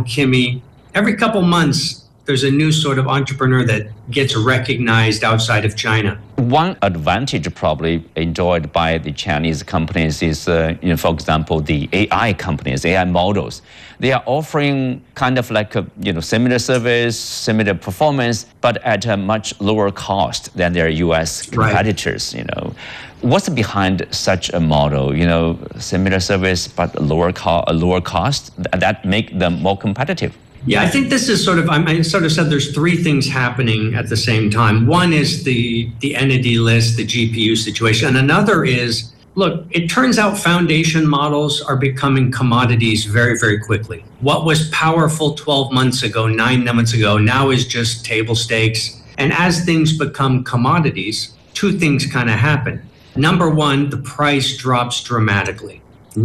Kimmy. Every couple months, there's a new sort of entrepreneur that gets recognized outside of China. One advantage probably enjoyed by the Chinese companies is, for example, the AI companies, AI models. They are offering kind of like a similar service, similar performance, but at a much lower cost than their U.S. competitors. Right. What's behind such a model? Similar service but lower cost that make them more competitive. Yeah, I think this is I sort of said there's three things happening at the same time. One is the entity list, the GPU situation. And another is, look, it turns out foundation models are becoming commodities very, very quickly. What was powerful 12 months ago, 9 months ago, now is just table stakes. And as things become commodities, two things kind of happen. Number one, the price drops dramatically,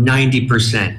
90%,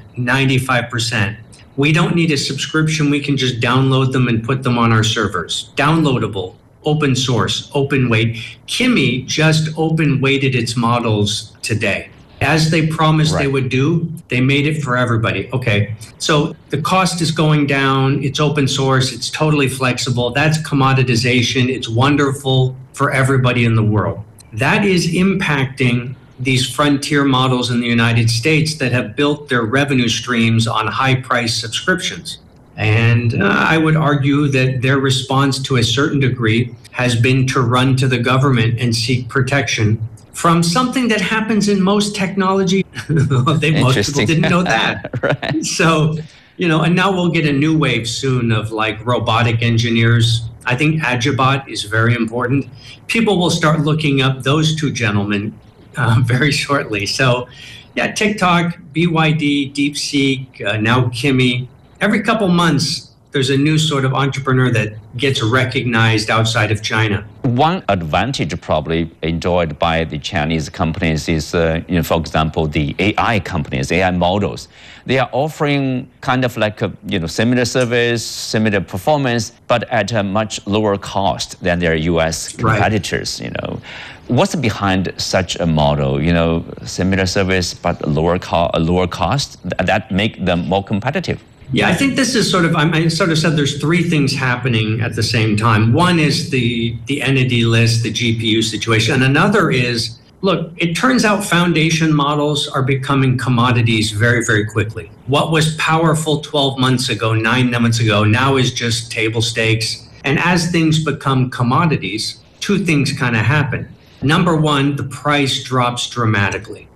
95%. We don't need a subscription. We can just download them and put them on our servers. Downloadable, open source, open weight. Kimmy just open weighted its models today. As they promised they would do, they made it for everybody. Okay, so the cost is going down. It's open source. It's totally flexible. That's commoditization. It's wonderful for everybody in the world. That is impacting these frontier models in the United States that have built their revenue streams on high-price subscriptions. And I would argue that their response to a certain degree has been to run to the government and seek protection from something that happens in most technology. Most people didn't know that. Right. So, and now we'll get a new wave soon of like robotic engineers. I think Agibot is very important. People will start looking up those two gentlemen very shortly. So, yeah, TikTok, BYD, DeepSeek, now Kimmy. Every couple months, there's a new sort of entrepreneur that gets recognized outside of China. One advantage probably enjoyed by the Chinese companies is, for example, the AI companies, AI models. They are offering kind of like a similar service, similar performance, but at a much lower cost than their U.S. competitors. What's behind such a model? Similar service but lower cost that make them more competitive. Yeah, I think this is I sort of said there's three things happening at the same time. One is the entity list, the GPU situation. And another is, look, it turns out foundation models are becoming commodities very, very quickly. What was powerful 12 months ago, 9 months ago, now is just table stakes. And as things become commodities, two things kind of happen. Number one, the price drops dramatically,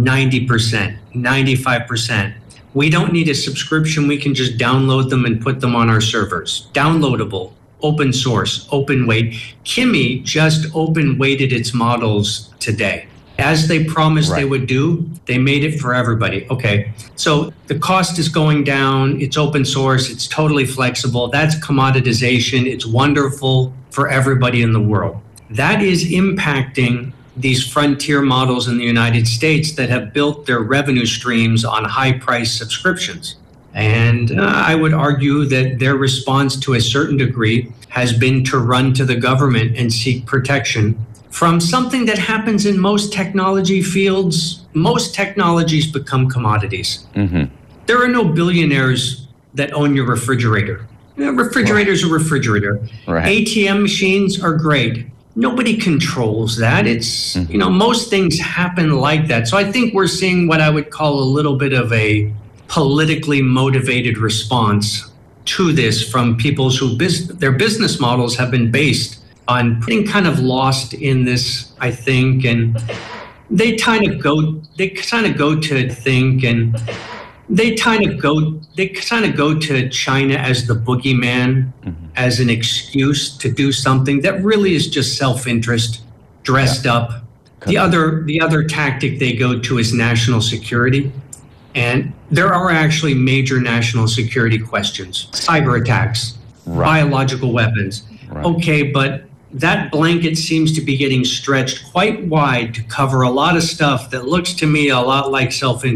90%, 95%. We don't need a subscription. We can just download them and put them on our servers. Downloadable, open source, open weight. Kimmy just open weighted its models today. As they promised they would do, they made it for everybody. Okay, so the cost is going down. It's open source. It's totally flexible. That's commoditization. It's wonderful for everybody in the world. That is impacting these frontier models in the United States that have built their revenue streams on high-price subscriptions. And I would argue that their response to a certain degree has been to run to the government and seek protection from something that happens in most technology fields. Most technologies become commodities. Mm-hmm. There are no billionaires that own your refrigerator. Refrigerator's a refrigerator. ATM machines are great. Nobody controls that. It's, most things happen like that. So I think we're seeing what I would call a little bit of a politically motivated response to this from people who their business models have been based on getting kind of lost in this, I think, and they kind of go to think, and they kind of go to China as the boogeyman, as an excuse to do something that really is just self-interest dressed up. The other tactic they go to is national security. And there are actually major national security questions, cyber attacks, biological weapons. Okay, but that blanket seems to be getting stretched quite wide to cover a lot of stuff that looks to me a lot like self-interest.